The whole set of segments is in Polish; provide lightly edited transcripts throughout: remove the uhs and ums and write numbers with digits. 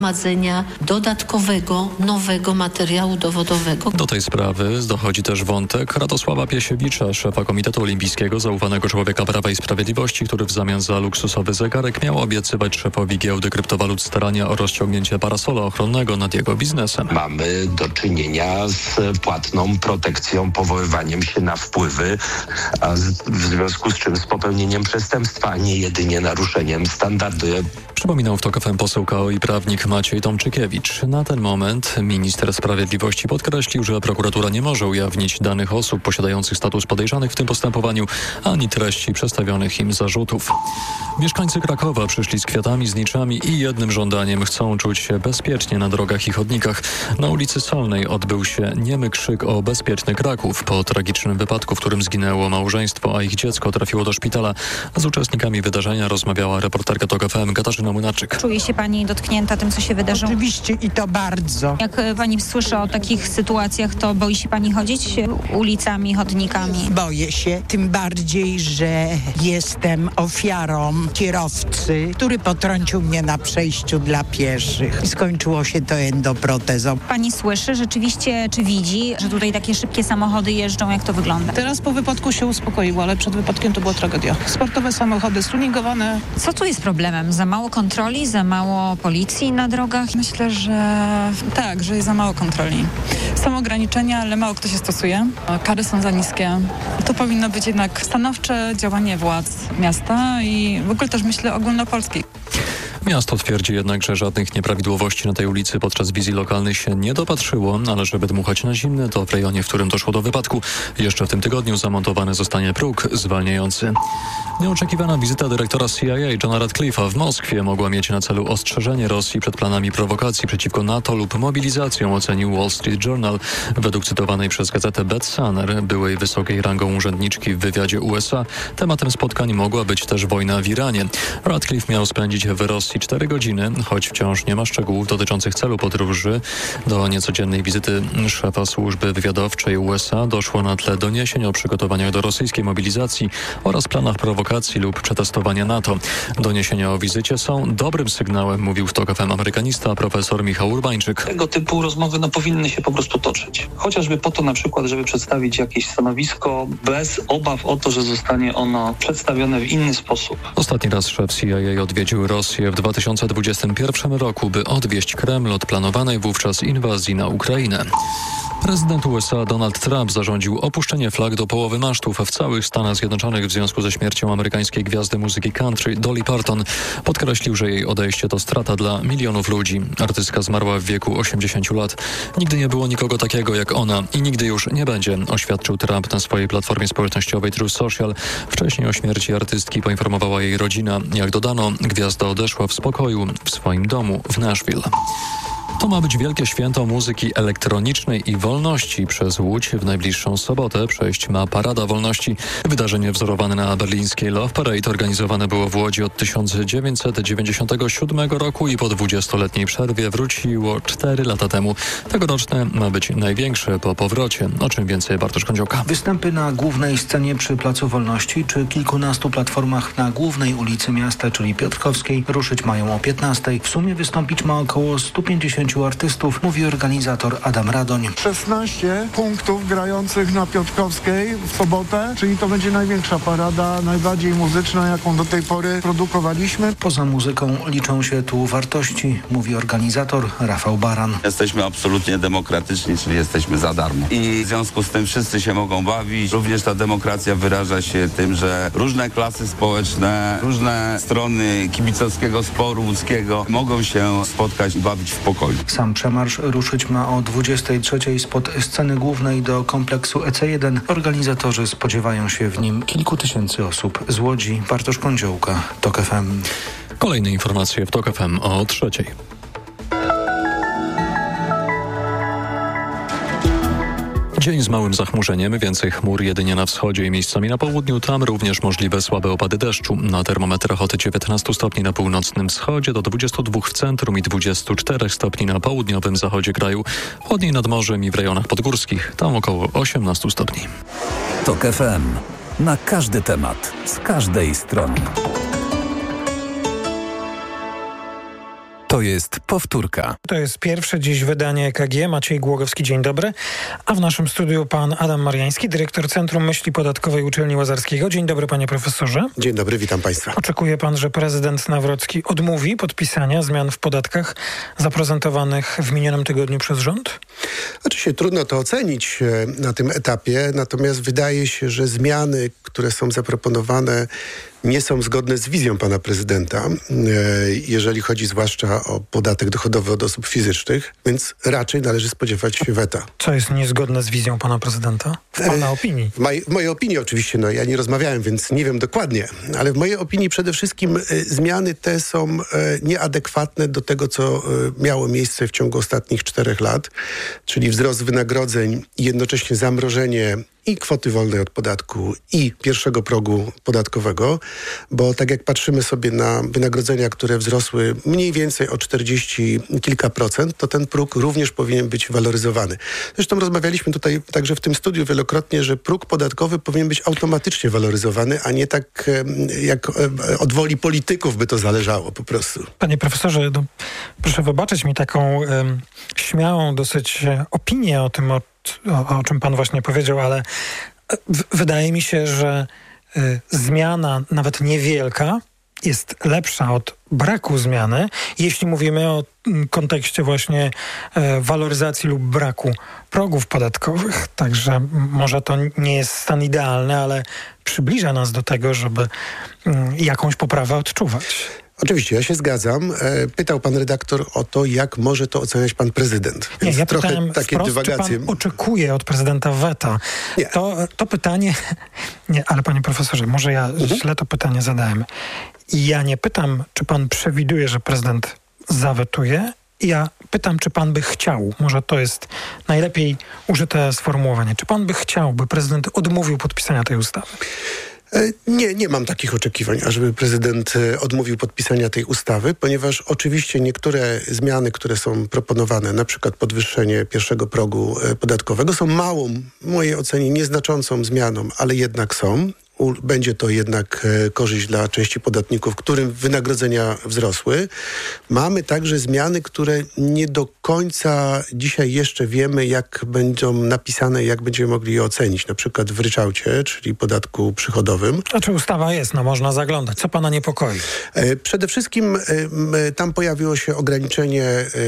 gromadzenia dodatkowego, nowego materiału dowodowego. Do tej sprawy dochodzi też wątek Radosława Piesiewicza, szefa Komitetu Olimpijskiego, zaufanego człowieka Prawa i Sprawiedliwości, który w zamian za luksusowy zegarek miał obiecywać szefowi giełdy kryptowalut starania o rozciągnięcie parasola ochronnego nad jego biznesem. Mamy do czynienia z płatną protekcją, powoływaniem się na wpływy, a w związku z czym z popełnieniem przestępstwa, a nie jedynie naruszeniem standardu. Przypominał w TOK FM poseł KO i prawnik Maciej Tomczykiewicz. Na ten moment minister sprawiedliwości podkreślił, że prokuratura nie może ujawnić danych osób posiadających status podejrzanych w tym postępowaniu, ani treści przedstawionych im zarzutów. Mieszkańcy Krakowa przyszli z kwiatami, zniczami i jednym żądaniem: chcą czuć się bezpiecznie na drogach i chodnikach. Na ulicy Solnej odbył się niemy krzyk o bezpieczny Kraków po tragicznym wypadku, w którym zginęło małżeństwo, a ich dziecko trafiło do szpitala. Z uczestnikami wydarzenia rozmawiała reporterka TOK FM Katarzyna Młynarczyk. Czuje się pani dotknięta tym, co się wydarzyło? Oczywiście i to bardzo. Jak pani słyszy o takich sytuacjach, to boi się pani chodzić ulicami, chodnikami? Boję się, tym bardziej, że jestem ofiarą kierowcy, który potrącił mnie na przejściu dla pieszych. I skończyło się to endoprotezą. Pani słyszy rzeczywiście, czy widzi, że tutaj takie szybkie samochody jeżdżą? Jak to wygląda? Teraz po wypadku się uspokoiło, ale przed wypadkiem to była tragedia. Sportowe samochody, stuningowane. Co tu jest problemem? Za mało kontroli, za mało policji na drogach? Myślę, że tak, że jest za mało kontroli. Są ograniczenia, ale mało kto się stosuje. Kary są za niskie. To powinno być jednak stanowcze działanie władz miasta i w ogóle też myślę ogólnopolskiej. Miasto twierdzi jednak, że żadnych nieprawidłowości na tej ulicy podczas wizji lokalnej się nie dopatrzyło, ale żeby dmuchać na zimne, to w rejonie, w którym doszło do wypadku, jeszcze w tym tygodniu zamontowany zostanie próg zwalniający. Nieoczekiwana wizyta dyrektora CIA Johna Radcliffe'a w Moskwie mogła mieć na celu ostrzeżenie Rosji przed planami prowokacji przeciwko NATO lub mobilizacją, ocenił Wall Street Journal. Według cytowanej przez gazetę Beth Sanner, byłej wysokiej rangą urzędniczki w wywiadzie USA, tematem spotkań mogła być też wojna w Iranie. Radcliffe miał spędzić w Rosji 4 godziny, choć wciąż nie ma szczegółów dotyczących celu podróży. Do niecodziennej wizyty szefa służby wywiadowczej USA doszło na tle doniesień o przygotowaniach do rosyjskiej mobilizacji oraz planach prowokacji lub przetestowania NATO. Doniesienia o wizycie są dobrym sygnałem, mówił w TOK FM amerykanista profesor Michał Urbańczyk. Tego typu rozmowy powinny się po prostu toczyć. Chociażby po to na przykład, żeby przedstawić jakieś stanowisko bez obaw o to, że zostanie ono przedstawione w inny sposób. Ostatni raz szef CIA odwiedził Rosję w 2021 roku, by odwieść Kreml od planowanej wówczas inwazji na Ukrainę. Prezydent USA Donald Trump zarządził opuszczenie flag do połowy masztów w całych Stanach Zjednoczonych w związku ze śmiercią amerykańskiej gwiazdy muzyki country Dolly Parton. Podkreślił, że jej odejście to strata dla milionów ludzi. Artystka zmarła w wieku 80 lat. Nigdy nie było nikogo takiego jak ona i nigdy już nie będzie, oświadczył Trump na swojej platformie społecznościowej Truth Social. Wcześniej o śmierci artystki poinformowała jej rodzina. Jak dodano, gwiazda odeszła w spokoju w swoim domu w Nashville. To ma być wielkie święto muzyki elektronicznej i wolności. Przez Łódź w najbliższą sobotę przejść ma Parada Wolności. Wydarzenie wzorowane na berlińskiej Love Parade organizowane było w Łodzi od 1997 roku i po 20-letniej przerwie wróciło 4 lata temu. Tegoroczne ma być największe po powrocie. O czym więcej Bartosz Kądziołka. Występy na głównej scenie przy Placu Wolności czy kilkunastu platformach na głównej ulicy miasta, czyli Piotrkowskiej, ruszyć mają o 15. W sumie wystąpić ma około 150 artystów, mówi organizator Adam Radoń. 16 punktów grających na Piotrkowskiej w sobotę, czyli to będzie największa parada, najbardziej muzyczna, jaką do tej pory produkowaliśmy. Poza muzyką liczą się tu wartości, mówi organizator Rafał Baran. Jesteśmy absolutnie demokratyczni, czyli jesteśmy za darmo. I w związku z tym wszyscy się mogą bawić. Również ta demokracja wyraża się tym, że różne klasy społeczne, różne strony kibicowskiego sporu łódzkiego mogą się spotkać i bawić w pokoju. Sam przemarsz ruszyć ma o 23:00 spod sceny głównej do kompleksu EC1. Organizatorzy spodziewają się w nim kilku tysięcy osób. Z Łodzi Bartosz Kądziołka, TOK FM. Kolejne informacje w TOK FM o 3:00. Dzień z małym zachmurzeniem, więcej chmur jedynie na wschodzie i miejscami na południu. Tam również możliwe słabe opady deszczu. Na termometrach od 19 stopni na północnym wschodzie do 22 w centrum i 24 stopni na południowym zachodzie kraju. Chłodniej nad morzem i w rejonach podgórskich. Tam około 18 stopni. TOK FM. Na każdy temat, z każdej strony. To jest powtórka. To jest pierwsze dziś wydanie EKG. Maciej Głogowski, dzień dobry. A w naszym studiu pan Adam Mariański, dyrektor Centrum Myśli Podatkowej Uczelni Łazarskiego. Dzień dobry, panie profesorze. Dzień dobry, witam państwa. Oczekuje pan, że prezydent Nawrocki odmówi podpisania zmian w podatkach zaprezentowanych w minionym tygodniu przez rząd? Oczywiście trudno to ocenić na tym etapie, natomiast wydaje się, że zmiany, które są zaproponowane, nie są zgodne z wizją pana prezydenta, jeżeli chodzi zwłaszcza o podatek dochodowy od osób fizycznych, więc raczej należy spodziewać się weta. Co jest niezgodne z wizją pana prezydenta? W pana opinii? W mojej opinii oczywiście, ja nie rozmawiałem, więc nie wiem dokładnie, ale w mojej opinii przede wszystkim zmiany te są nieadekwatne do tego, co miało miejsce w ciągu ostatnich 4 lat, czyli wzrost wynagrodzeń i jednocześnie zamrożenie i kwoty wolnej od podatku, i pierwszego progu podatkowego, bo tak jak patrzymy sobie na wynagrodzenia, które wzrosły mniej więcej o 40 kilka procent, to ten próg również powinien być waloryzowany. Zresztą rozmawialiśmy tutaj także w tym studiu wielokrotnie, że próg podatkowy powinien być automatycznie waloryzowany, a nie tak jak od woli polityków by to zależało po prostu. Panie profesorze, proszę wybaczyć mi taką śmiałą dosyć opinię o tym, o czym pan właśnie powiedział, ale wydaje mi się, że zmiana, nawet niewielka, jest lepsza od braku zmiany, jeśli mówimy o kontekście właśnie waloryzacji lub braku progów podatkowych. Także może to nie jest stan idealny, ale przybliża nas do tego, żeby jakąś poprawę odczuwać. Oczywiście, ja się zgadzam. Pytał pan redaktor o to, jak może to oceniać pan prezydent. Więc ja pytałem takie wprost, dywagacje. Czy pan oczekuje od prezydenta weta? Nie. To pytanie... Nie, ale panie profesorze, może ja źle to pytanie zadałem. Ja nie pytam, czy pan przewiduje, że prezydent zawetuje. Ja pytam, czy pan by chciał, może to jest najlepiej użyte sformułowanie, czy pan by chciał, by prezydent odmówił podpisania tej ustawy? Nie mam takich oczekiwań, ażeby prezydent odmówił podpisania tej ustawy, ponieważ oczywiście niektóre zmiany, które są proponowane, na przykład podwyższenie pierwszego progu podatkowego, są małą, w mojej ocenie nieznaczącą zmianą, ale jednak są. Będzie to jednak korzyść dla części podatników, którym wynagrodzenia wzrosły. Mamy także zmiany, które nie do końca dzisiaj jeszcze wiemy, jak będą napisane, jak będziemy mogli je ocenić. Na przykład w ryczałcie, czyli podatku przychodowym. Znaczy ustawa jest, można zaglądać. Co pana niepokoi? Przede wszystkim tam pojawiło się ograniczenie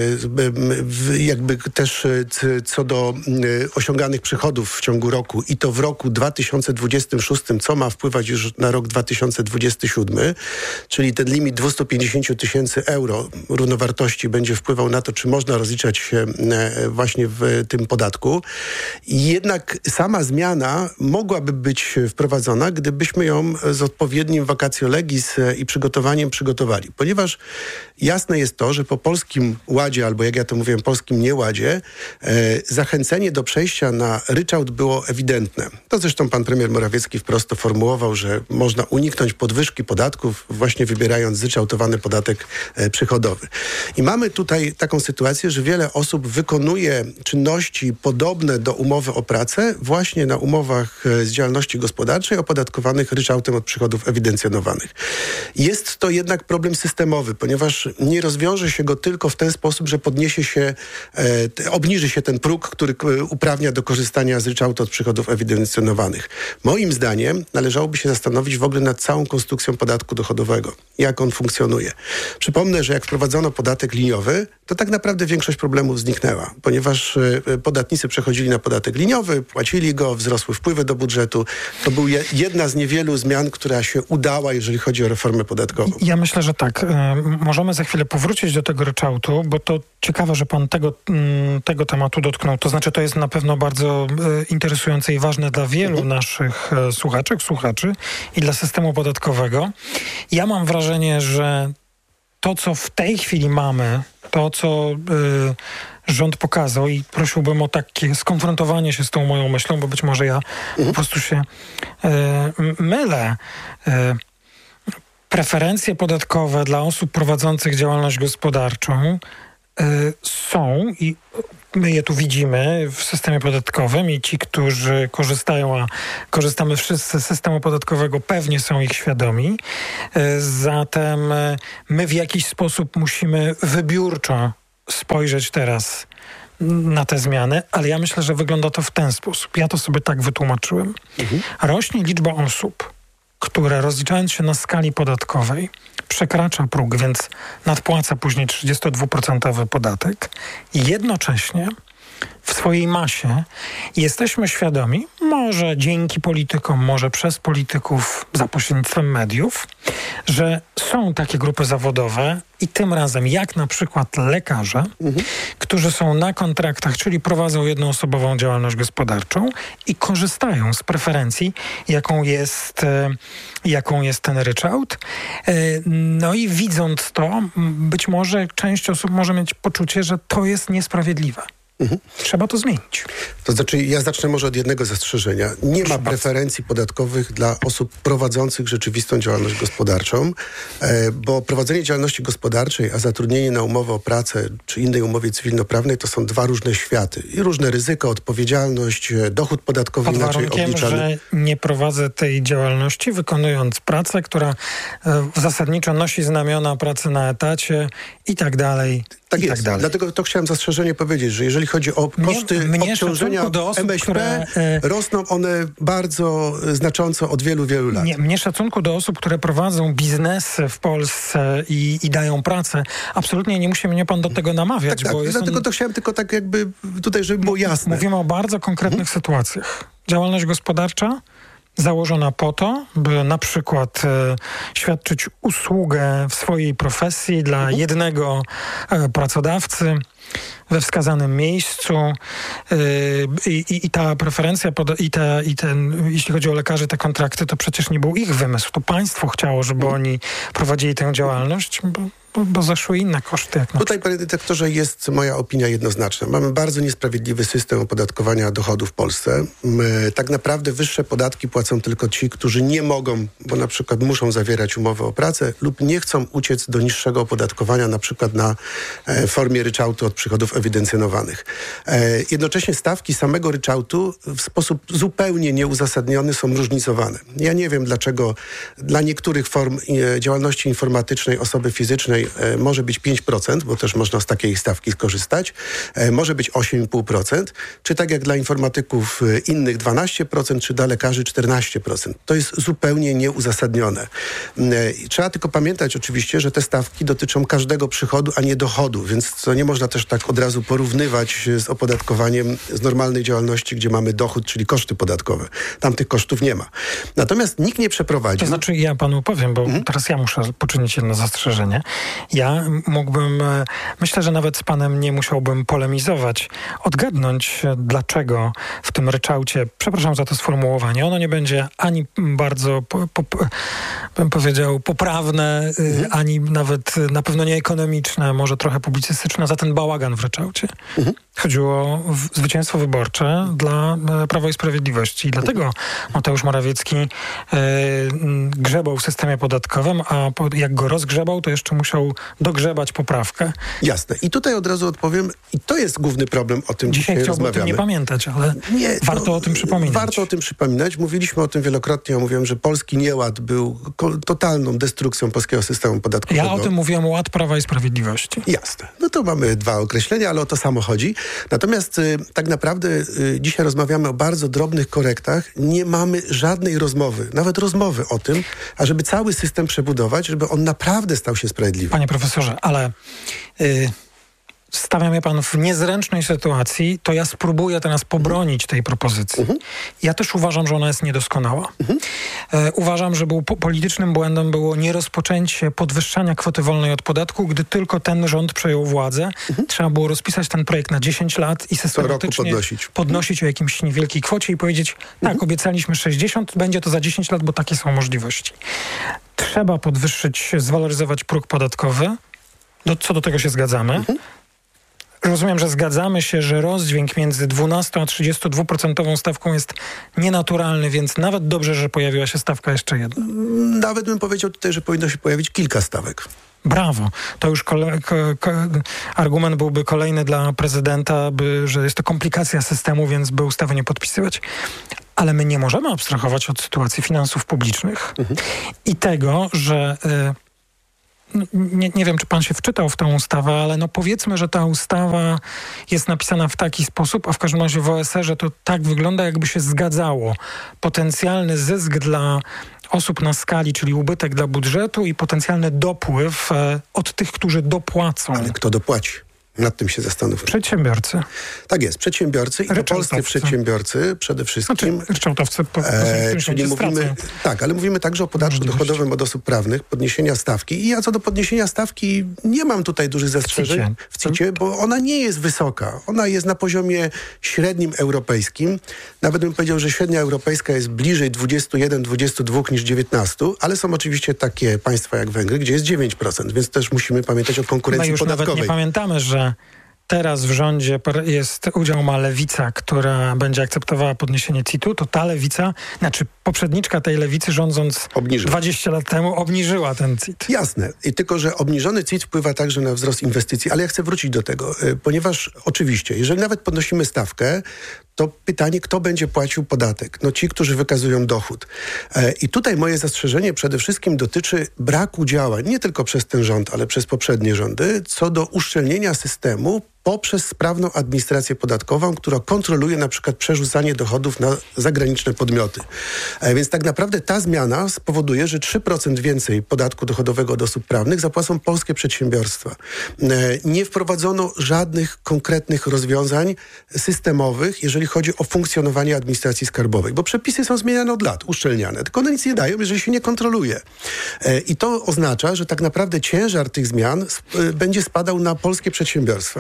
jakby też co do osiąganych przychodów w ciągu roku i to w roku 2026, co ma wpływać już na rok 2027, czyli ten limit 250 000 euro równowartości będzie wpływał na to, czy można rozliczać się właśnie w tym podatku. I jednak sama zmiana mogłaby być wprowadzona, gdybyśmy ją z odpowiednim vacatio legis i przygotowaniem przygotowali. Ponieważ jasne jest to, że po polskim ładzie, albo jak ja to mówiłem, polskim nieładzie, zachęcenie do przejścia na ryczałt było ewidentne. To zresztą pan premier Morawiecki wprost to formułował, że można uniknąć podwyżki podatków właśnie wybierając zryczałtowany podatek przychodowy. I mamy tutaj taką sytuację, że wiele osób wykonuje czynności podobne do umowy o pracę właśnie na umowach z działalności gospodarczej opodatkowanych ryczałtem od przychodów ewidencjonowanych. Jest to jednak problem systemowy, ponieważ nie rozwiąże się go tylko w ten sposób, że obniży się ten próg, który uprawnia do korzystania z ryczałtu od przychodów ewidencjonowanych. Moim zdaniem należałoby się zastanowić w ogóle nad całą konstrukcją podatku dochodowego. Jak on funkcjonuje. Przypomnę, że jak wprowadzono podatek liniowy, to tak naprawdę większość problemów zniknęła, ponieważ podatnicy przechodzili na podatek liniowy, płacili go, wzrosły wpływy do budżetu. To była jedna z niewielu zmian, która się udała, jeżeli chodzi o reformę podatkową. Ja myślę, że tak. Możemy za chwilę powrócić do tego ryczałtu, bo to ciekawe, że pan tego tematu dotknął. To znaczy, to jest na pewno bardzo interesujące i ważne dla wielu naszych słuchaczy i dla systemu podatkowego. Ja mam wrażenie, że to, co w tej chwili mamy, to, co rząd pokazał i prosiłbym o takie skonfrontowanie się z tą moją myślą, bo być może ja po prostu się mylę. Preferencje podatkowe dla osób prowadzących działalność gospodarczą są i my je tu widzimy w systemie podatkowym i ci, którzy korzystają, a korzystamy wszyscy z systemu podatkowego, pewnie są ich świadomi. Zatem my w jakiś sposób musimy wybiórczo spojrzeć teraz na te zmiany, ale ja myślę, że wygląda to w ten sposób. Ja to sobie tak wytłumaczyłem. Rośnie liczba osób, które rozliczając się na skali podatkowej przekracza próg, więc nadpłaca później 32% podatek i jednocześnie w swojej masie jesteśmy świadomi, może dzięki politykom, może przez polityków za pośrednictwem mediów, że są takie grupy zawodowe i tym razem jak na przykład lekarze, którzy są na kontraktach, czyli prowadzą jednoosobową działalność gospodarczą i korzystają z preferencji, jaką jest ten ryczałt. No i widząc to, być może część osób może mieć poczucie, że to jest niesprawiedliwe. Trzeba to zmienić. To znaczy, ja zacznę może od jednego zastrzeżenia. Nie ma preferencji podatkowych dla osób prowadzących rzeczywistą działalność gospodarczą, bo prowadzenie działalności gospodarczej, a zatrudnienie na umowę o pracę czy innej umowie cywilnoprawnej to są dwa różne światy. I różne ryzyko, odpowiedzialność, dochód podatkowy pod inaczej warunkiem, obliczany. że nie prowadzę tej działalności, wykonując pracę, która zasadniczo nosi znamiona pracy na etacie i tak dalej. Tak jest. Dlatego to chciałem zastrzeżenie powiedzieć, że jeżeli chodzi o koszty obciążenia MŚP, rosną one bardzo znacząco od wielu, wielu lat. Mnie szacunku do osób, które prowadzą biznesy w Polsce i dają pracę, absolutnie nie musi mnie pan do tego namawiać. Tak, bo dlatego to chciałem tylko tak jakby tutaj, żeby było jasne. Mówimy o bardzo konkretnych sytuacjach. Działalność gospodarcza założona po to, by na przykład świadczyć usługę w swojej profesji dla jednego pracodawcy we wskazanym miejscu i ta preferencja jeśli chodzi o lekarzy, te kontrakty, to przecież nie był ich wymysł. To państwo chciało, żeby oni prowadzili tę działalność, bo zaszły inne koszty. Tutaj, panie dyrektorze, jest moja opinia jednoznaczna. Mamy bardzo niesprawiedliwy system opodatkowania dochodów w Polsce. Tak naprawdę wyższe podatki płacą tylko ci, którzy nie mogą, bo na przykład muszą zawierać umowę o pracę lub nie chcą uciec do niższego opodatkowania, na przykład na formie ryczałtu od przychodów ewidencjonowanych. Jednocześnie stawki samego ryczałtu w sposób zupełnie nieuzasadniony są różnicowane. Ja nie wiem, dlaczego dla niektórych form działalności informatycznej osoby fizycznej może być 5%, bo też można z takiej stawki skorzystać. Może być 8,5%, czy tak jak dla informatyków innych 12%, czy dla lekarzy 14%. To jest zupełnie nieuzasadnione. Trzeba tylko pamiętać oczywiście, że te stawki dotyczą każdego przychodu, a nie dochodu, więc to nie można też tak od razu porównywać z opodatkowaniem z normalnej działalności, gdzie mamy dochód, czyli koszty podatkowe. Tam tych kosztów nie ma. Natomiast nikt nie przeprowadził... To znaczy, ja panu powiem, bo teraz ja muszę poczynić jedno zastrzeżenie. Ja mógłbym, myślę, że nawet z panem nie musiałbym polemizować, odgadnąć, dlaczego w tym ryczałcie, przepraszam za to sformułowanie, ono nie będzie ani bardzo, bym powiedział, poprawne, ani nawet na pewno nie ekonomiczne, może trochę publicystyczne, za ten bałagan w ryczałcie. Chodziło o zwycięstwo wyborcze dla Prawa i Sprawiedliwości. I dlatego Mateusz Morawiecki grzebał w systemie podatkowym, a jak go rozgrzebał, to jeszcze musiał dogrzebać poprawkę. Jasne. I tutaj od razu odpowiem, i to jest główny problem, o tym dzisiaj rozmawiamy. O tym nie pamiętać, ale warto o tym przypominać. Warto o tym przypominać. Mówiliśmy o tym wielokrotnie. Ja mówiłem, że polski nieład był totalną destrukcją polskiego systemu podatkowego. Ja o tym mówiłem, ład Prawa i Sprawiedliwości. Jasne. No to mamy dwa określenia, ale o to samo chodzi. Natomiast tak naprawdę dzisiaj rozmawiamy o bardzo drobnych korektach. Nie mamy żadnej rozmowy, nawet rozmowy o tym, ażeby cały system przebudować, żeby on naprawdę stał się sprawiedliwy. Panie profesorze, ale stawia mnie pan w niezręcznej sytuacji, to ja spróbuję teraz pobronić tej propozycji. Ja też uważam, że ona jest niedoskonała. Uważam, że politycznym błędem było nierozpoczęcie podwyższania kwoty wolnej od podatku, gdy tylko ten rząd przejął władzę. Trzeba było rozpisać ten projekt na 10 lat i systematycznie podnosić o jakimś niewielkiej kwocie i powiedzieć, tak, obiecaliśmy 60, będzie to za 10 lat, bo takie są możliwości. Trzeba podwyższyć, zwaloryzować próg podatkowy. Co do tego się zgadzamy. rozumiem, że zgadzamy się, że rozdźwięk między 12 a 32% stawką jest nienaturalny, więc nawet dobrze, że pojawiła się stawka jeszcze jedna. Nawet bym powiedział tutaj, że powinno się pojawić kilka stawek. Brawo. To już argument byłby kolejny dla prezydenta, że jest to komplikacja systemu, więc by ustawy nie podpisywać. Ale my nie możemy abstrahować od sytuacji finansów publicznych i tego, że... Nie wiem, czy pan się wczytał w tę ustawę, ale powiedzmy, że ta ustawa jest napisana w taki sposób, a w każdym razie w OSR-ze to tak wygląda, jakby się zgadzało. Potencjalny zysk dla osób na skali, czyli ubytek dla budżetu i potencjalny dopływ od tych, którzy dopłacą. Ale kto dopłaci? Nad tym się zastanówmy. Przedsiębiorcy. Tak jest, przedsiębiorcy i to polscy przedsiębiorcy przede wszystkim. Ryczałtowcy, czyli mówimy, tak, ale mówimy także o podatku dochodowym od osób prawnych, podniesienia stawki. I ja co do podniesienia stawki nie mam tutaj dużych zastrzeżeń w CIT-cie, bo ona nie jest wysoka. Ona jest na poziomie średnim europejskim. Nawet bym powiedział, że średnia europejska jest bliżej 21, 22 niż 19, ale są oczywiście takie państwa jak Węgry, gdzie jest 9%, więc też musimy pamiętać o konkurencji podatkowej. Nawet nie pamiętamy, że teraz w rządzie udział ma Lewica, która będzie akceptowała podniesienie CIT-u, to ta Lewica, poprzedniczka tej Lewicy rządząc 20 lat temu obniżyła ten CIT. Jasne. I tylko, że obniżony CIT wpływa także na wzrost inwestycji, ale ja chcę wrócić do tego, ponieważ oczywiście, jeżeli nawet podnosimy stawkę, to pytanie, kto będzie płacił podatek? Ci, którzy wykazują dochód. I tutaj moje zastrzeżenie przede wszystkim dotyczy braku działań, nie tylko przez ten rząd, ale przez poprzednie rządy, co do uszczelnienia systemu poprzez sprawną administrację podatkową, która kontroluje na przykład przerzucanie dochodów na zagraniczne podmioty. Więc tak naprawdę ta zmiana spowoduje, że 3% więcej podatku dochodowego od osób prawnych zapłacą polskie przedsiębiorstwa. Nie wprowadzono żadnych konkretnych rozwiązań systemowych, jeżeli chodzi o funkcjonowanie administracji skarbowej, bo przepisy są zmieniane od lat, uszczelniane, tylko one nic nie dają, jeżeli się nie kontroluje. I to oznacza, że tak naprawdę ciężar tych zmian będzie spadał na polskie przedsiębiorstwa.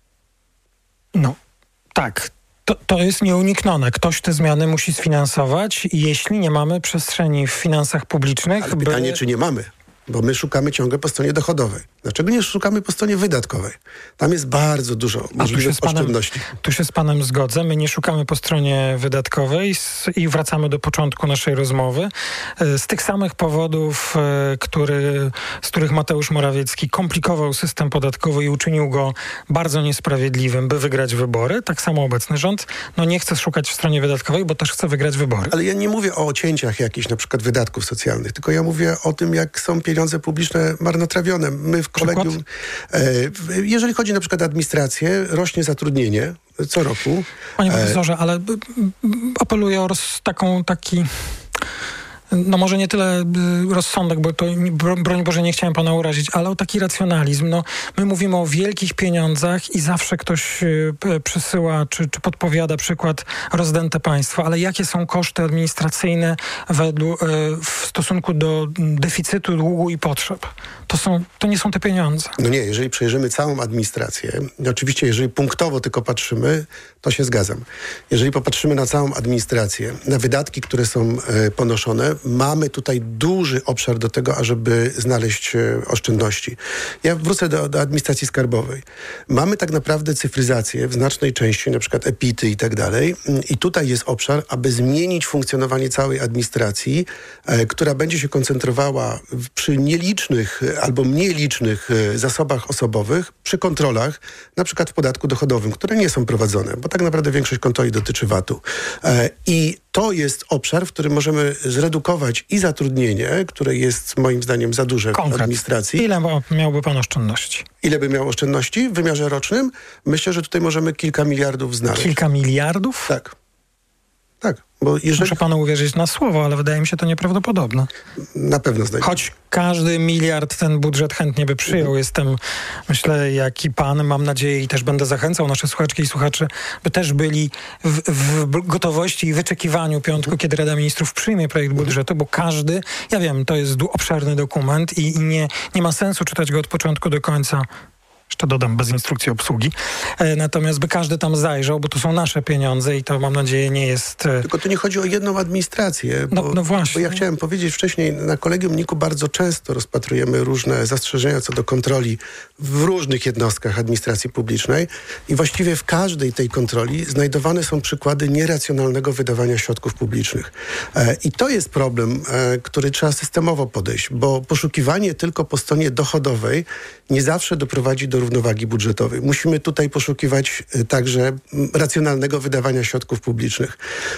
Tak. To jest nieuniknione. Ktoś te zmiany musi sfinansować, jeśli nie mamy przestrzeni w finansach publicznych. Ale pytanie, czy nie mamy? Bo my szukamy ciągle po stronie dochodowej. Dlaczego nie szukamy po stronie wydatkowej? Tam jest bardzo dużo możliwych oszczędności. Tu się z panem zgodzę. My nie szukamy po stronie wydatkowej i wracamy do początku naszej rozmowy. Z tych samych powodów, z których Mateusz Morawiecki komplikował system podatkowy i uczynił go bardzo niesprawiedliwym, by wygrać wybory. Tak samo obecny rząd nie chce szukać w stronie wydatkowej, bo też chce wygrać wybory. Ale ja nie mówię o cięciach jakichś na przykład wydatków socjalnych, tylko ja mówię o tym, jak są pieniądze publiczne marnotrawione. My w kolegium, jeżeli chodzi na przykład o administrację, rośnie zatrudnienie co roku. Panie profesorze, ale apeluję o taki... może nie tyle rozsądek, bo to broń Boże nie chciałem pana urazić, ale o taki racjonalizm. My mówimy o wielkich pieniądzach i zawsze ktoś przesyła czy podpowiada przykład rozdęte państwo, ale jakie są koszty administracyjne w stosunku do deficytu, długu i potrzeb? To nie są te pieniądze. Nie, jeżeli przejrzymy całą administrację, oczywiście jeżeli punktowo tylko patrzymy, to się zgadzam. Jeżeli popatrzymy na całą administrację, na wydatki, które są ponoszone, mamy tutaj duży obszar do tego, ażeby znaleźć oszczędności. Ja wrócę do administracji skarbowej. Mamy tak naprawdę cyfryzację w znacznej części, na przykład EPIT-y i tak dalej. I tutaj jest obszar, aby zmienić funkcjonowanie całej administracji, która będzie się koncentrowała przy nielicznych albo mniej licznych zasobach osobowych, przy kontrolach, na przykład w podatku dochodowym, które nie są prowadzone, bo tak naprawdę większość kontroli dotyczy VAT-u. I to jest obszar, w którym możemy zredukować i zatrudnienie, które jest moim zdaniem za duże w administracji. Ile miałby pan oszczędności? Ile by miał oszczędności w wymiarze rocznym? Myślę, że tutaj możemy kilka miliardów znaleźć. Kilka miliardów? Tak. Bo Muszę panu uwierzyć na słowo, ale wydaje mi się to nieprawdopodobne. Na pewno znajdę. Choć każdy miliard ten budżet chętnie by przyjął. Jestem, myślę, jak i pan, mam nadzieję i też będę zachęcał nasze słuchaczki i słuchaczy, by też byli w gotowości i wyczekiwaniu piątku, kiedy Rada Ministrów przyjmie projekt budżetu, bo każdy, ja wiem, to jest obszerny dokument i nie ma sensu czytać go od początku do końca jeszcze dodam, bez instrukcji obsługi. Natomiast by każdy tam zajrzał, bo to są nasze pieniądze i to, mam nadzieję, nie jest... Tylko tu nie chodzi o jedną administrację, no właśnie. Bo ja chciałem powiedzieć wcześniej, na Kolegium NIK-u bardzo często rozpatrujemy różne zastrzeżenia co do kontroli w różnych jednostkach administracji publicznej i właściwie w każdej tej kontroli znajdowane są przykłady nieracjonalnego wydawania środków publicznych. I to jest problem, który trzeba systemowo podejść, bo poszukiwanie tylko po stronie dochodowej nie zawsze doprowadzi do równowagi budżetowej. Musimy tutaj poszukiwać także racjonalnego wydawania środków publicznych.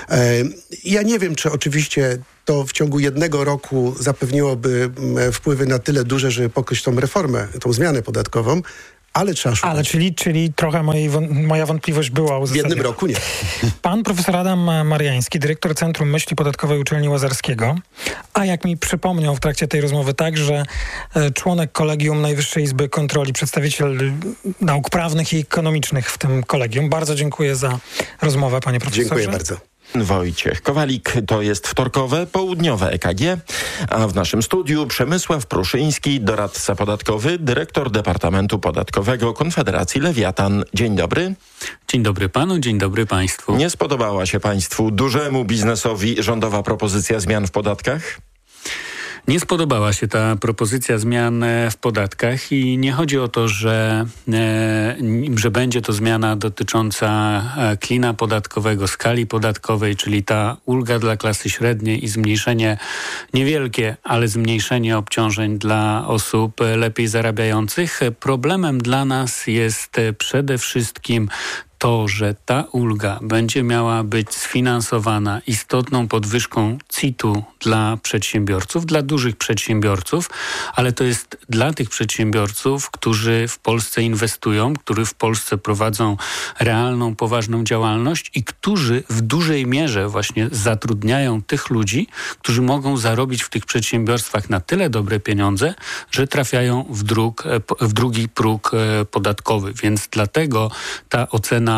Ja nie wiem, czy oczywiście to w ciągu jednego roku zapewniłoby wpływy na tyle duże, żeby pokryć tą reformę, tą zmianę podatkową, ale trzeba szukać. Ale czyli trochę moja wątpliwość była uzasadniona. W jednym roku nie. Pan profesor Adam Mariański, dyrektor Centrum Myśli Podatkowej Uczelni Łazarskiego, a jak mi przypomniał w trakcie tej rozmowy także członek Kolegium Najwyższej Izby Kontroli, przedstawiciel nauk prawnych i ekonomicznych w tym kolegium. Bardzo dziękuję za rozmowę, panie profesorze. Dziękuję bardzo. Wojciech Kowalik, to jest wtorkowe, południowe EKG, a w naszym studiu Przemysław Pruszyński, doradca podatkowy, dyrektor Departamentu Podatkowego Konfederacji Lewiatan. Dzień dobry. Dzień dobry panu, dzień dobry państwu. Nie spodobała się państwu, dużemu biznesowi, rządowa propozycja zmian w podatkach? Nie spodobała się ta propozycja zmian w podatkach i nie chodzi o to, że będzie to zmiana dotycząca klina podatkowego, skali podatkowej, czyli ta ulga dla klasy średniej i zmniejszenie, niewielkie, ale zmniejszenie obciążeń dla osób lepiej zarabiających. Problemem dla nas jest przede wszystkim to, że ta ulga będzie miała być sfinansowana istotną podwyżką CIT-u dla przedsiębiorców, dla dużych przedsiębiorców, ale to jest dla tych przedsiębiorców, którzy w Polsce inwestują, którzy w Polsce prowadzą realną, poważną działalność i którzy w dużej mierze właśnie zatrudniają tych ludzi, którzy mogą zarobić w tych przedsiębiorstwach na tyle dobre pieniądze, że trafiają w drugi próg podatkowy. Więc dlatego ta ocena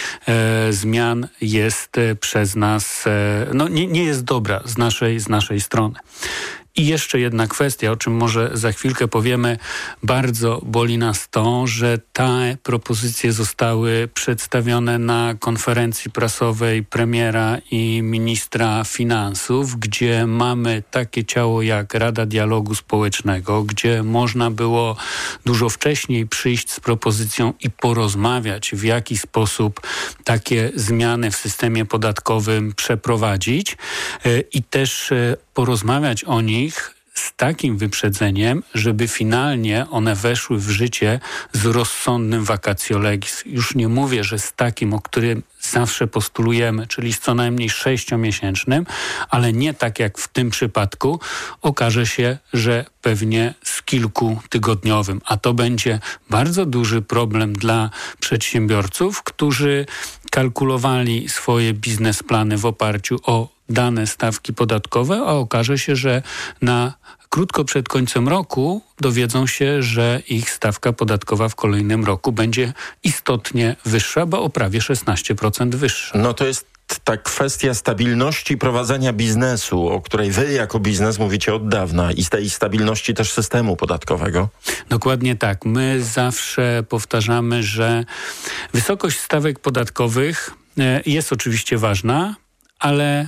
zmian jest przez nas, nie jest dobra z naszej strony. I jeszcze jedna kwestia, o czym może za chwilkę powiemy. Bardzo boli nas to, że te propozycje zostały przedstawione na konferencji prasowej premiera i ministra finansów, gdzie mamy takie ciało jak Rada Dialogu Społecznego, gdzie można było dużo wcześniej przyjść z propozycją i porozmawiać, w jaki sposób takie zmiany w systemie podatkowym przeprowadzić i też porozmawiać o nich z takim wyprzedzeniem, żeby finalnie one weszły w życie z rozsądnym vacatio legis. Już nie mówię, że z takim, o którym zawsze postulujemy, czyli z co najmniej 6-miesięcznym, ale nie tak jak w tym przypadku, okaże się, że pewnie z kilkutygodniowym. A to będzie bardzo duży problem dla przedsiębiorców, którzy kalkulowali swoje biznesplany w oparciu o dane stawki podatkowe, a okaże się, że krótko przed końcem roku dowiedzą się, że ich stawka podatkowa w kolejnym roku będzie istotnie wyższa, bo o prawie 16% wyższa. No to jest ta kwestia stabilności prowadzenia biznesu, o której wy jako biznes mówicie od dawna i z tej stabilności też systemu podatkowego. Dokładnie tak. My zawsze powtarzamy, że wysokość stawek podatkowych jest oczywiście ważna, ale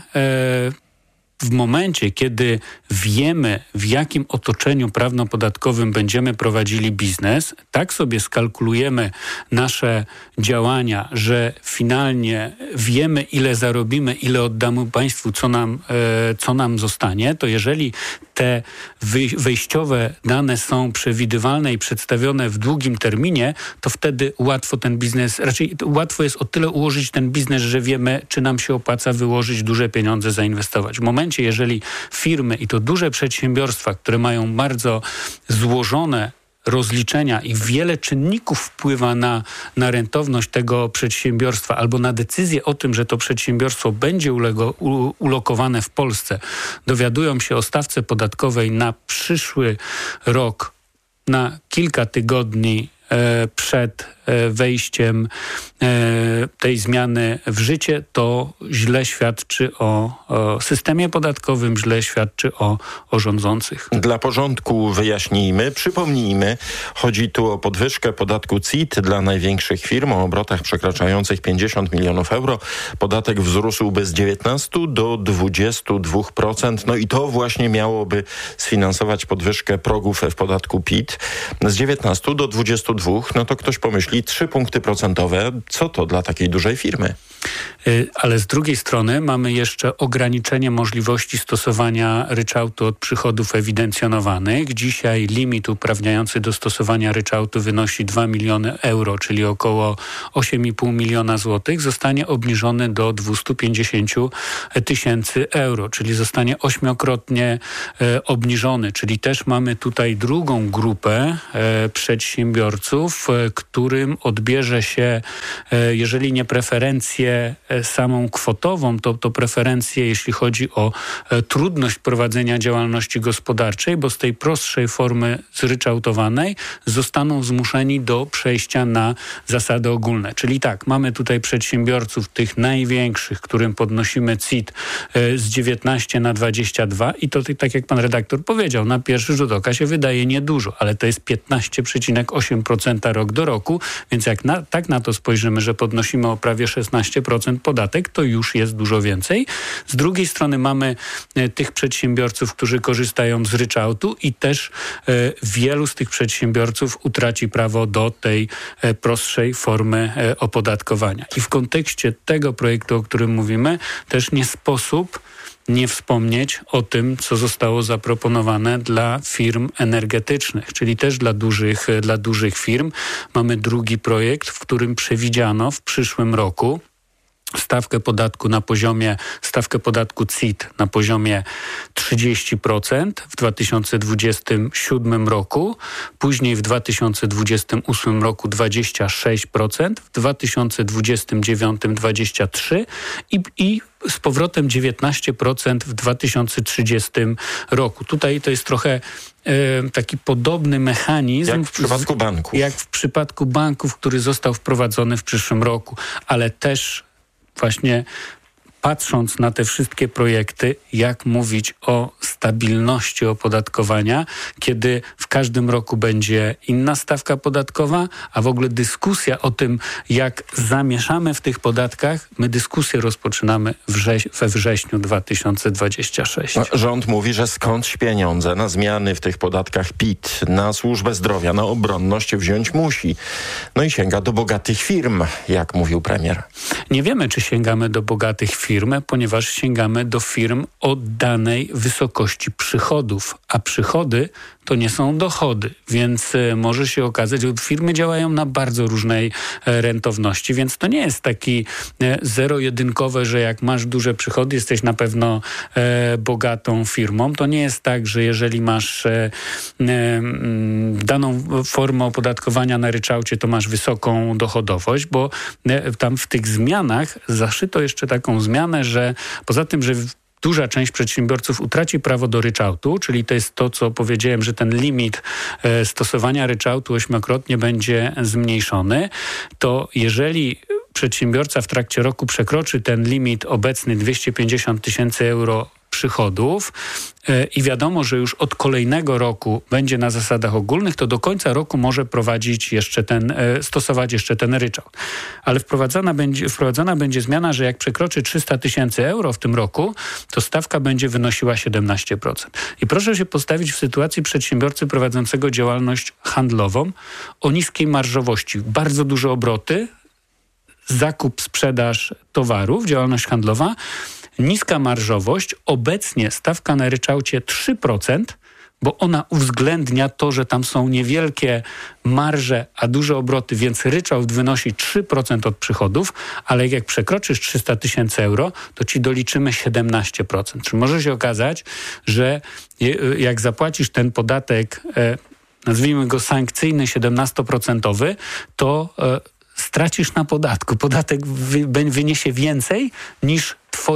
w momencie, kiedy wiemy, w jakim otoczeniu prawno-podatkowym będziemy prowadzili biznes, tak sobie skalkulujemy nasze działania, że finalnie wiemy, ile zarobimy, ile oddamy państwu, co nam zostanie, to jeżeli te wejściowe dane są przewidywalne i przedstawione w długim terminie, to wtedy łatwo ten biznes, raczej łatwo jest o tyle ułożyć ten biznes, że wiemy, czy nam się opłaca wyłożyć duże pieniądze, zainwestować. W momencie, jeżeli firmy i to duże przedsiębiorstwa, które mają bardzo złożone rozliczenia i wiele czynników wpływa na rentowność tego przedsiębiorstwa albo na decyzję o tym, że to przedsiębiorstwo będzie ulokowane w Polsce, dowiadują się o stawce podatkowej na przyszły rok na kilka tygodni przed wejściem tej zmiany w życie, to źle świadczy o systemie podatkowym, źle świadczy o rządzących. Dla porządku wyjaśnijmy, przypomnijmy, chodzi tu o podwyżkę podatku CIT dla największych firm o obrotach przekraczających 50 milionów euro. Podatek wzrósłby z 19 do 22%. No i to właśnie miałoby sfinansować podwyżkę progów w podatku PIT z 19 do 22. No to ktoś pomyśli, 3 punkty procentowe. Co to dla takiej dużej firmy? Ale z drugiej strony mamy jeszcze ograniczenie możliwości stosowania ryczałtu od przychodów ewidencjonowanych. Dzisiaj limit uprawniający do stosowania ryczałtu wynosi 2 miliony euro, czyli około 8,5 miliona złotych. Zostanie obniżony do 250 tysięcy euro, czyli zostanie 8-krotnie obniżony. Czyli też mamy tutaj drugą grupę przedsiębiorców, którym odbierze się, jeżeli nie preferencje samą kwotową, to preferencje, jeśli chodzi o trudność prowadzenia działalności gospodarczej, bo z tej prostszej formy zryczałtowanej zostaną zmuszeni do przejścia na zasady ogólne. Czyli tak, mamy tutaj przedsiębiorców tych największych, którym podnosimy CIT z 19 na 22 i to tak jak pan redaktor powiedział, na pierwszy rzut oka się wydaje niedużo, ale to jest 15,8% rok do roku, więc jak tak na to spojrzymy, że podnosimy o prawie 16% podatek, to już jest dużo więcej. Z drugiej strony mamy tych przedsiębiorców, którzy korzystają z ryczałtu i też wielu z tych przedsiębiorców utraci prawo do tej prostszej formy opodatkowania. I w kontekście tego projektu, o którym mówimy, też nie sposób nie wspomnieć o tym, co zostało zaproponowane dla firm energetycznych, czyli też dla dużych firm. Mamy drugi projekt, w którym przewidziano w przyszłym roku stawkę podatku CIT na poziomie 30% w 2027 roku, później w 2028 roku 26%, w 2029 23% i z powrotem 19% w 2030 roku. Tutaj to jest trochę taki podobny mechanizm. Jak w przypadku banków. Jak w przypadku banków, który został wprowadzony w przyszłym roku, ale też właśnie patrząc na te wszystkie projekty, jak mówić o stabilności opodatkowania, kiedy w każdym roku będzie inna stawka podatkowa, a w ogóle dyskusja o tym, jak zamieszamy w tych podatkach, my dyskusję rozpoczynamy we wrześniu 2026. Rząd mówi, że skądś pieniądze na zmiany w tych podatkach PIT, na służbę zdrowia, na obronność wziąć musi. No i sięga do bogatych firm, jak mówił premier. Nie wiemy, czy sięgamy do bogatych firm, ponieważ sięgamy do firm o danej wysokości przychodów, a przychody to nie są dochody, więc może się okazać, że firmy działają na bardzo różnej rentowności, więc to nie jest taki zero-jedynkowe, że jak masz duże przychody, jesteś na pewno bogatą firmą. To nie jest tak, że jeżeli masz daną formę opodatkowania na ryczałcie, to masz wysoką dochodowość, bo tam w tych zmianach zaszyto jeszcze taką zmianę, że poza tym, że duża część przedsiębiorców utraci prawo do ryczałtu, czyli to jest to, co powiedziałem, że ten limit stosowania ryczałtu 8-krotnie będzie zmniejszony, to jeżeli przedsiębiorca w trakcie roku przekroczy ten limit obecny 250 tysięcy euro przychodów i wiadomo, że już od kolejnego roku będzie na zasadach ogólnych, to do końca roku może stosować jeszcze ten ryczałt. Ale wprowadzona będzie zmiana, że jak przekroczy 300 tysięcy euro w tym roku, to stawka będzie wynosiła 17%. I proszę się postawić w sytuacji przedsiębiorcy prowadzącego działalność handlową o niskiej marżowości. Bardzo duże obroty, zakup, sprzedaż towarów, działalność handlowa, niska marżowość, obecnie stawka na ryczałcie 3%, bo ona uwzględnia to, że tam są niewielkie marże, a duże obroty, więc ryczałt wynosi 3% od przychodów, ale jak przekroczysz 300 tysięcy euro, to ci doliczymy 17%. Czyli może się okazać, że jak zapłacisz ten podatek, nazwijmy go sankcyjny 17%, to stracisz na podatku. Podatek wyniesie więcej niż twoje